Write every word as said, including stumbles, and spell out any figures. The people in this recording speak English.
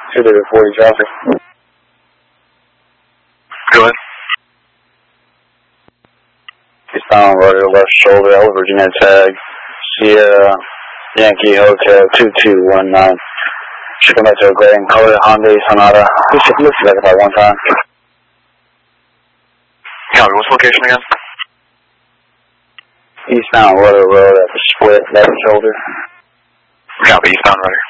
two David forty traffic. Go ahead. Eastbound rudder left shoulder, L Virginia tag, Sierra Yankee Hotel two two one nine. Should come back to a gray and color Hyundai Sonata. Let's see back about one time. Copy, what's the location again? Eastbound rudder road at the split left shoulder. Copy, eastbound rudder.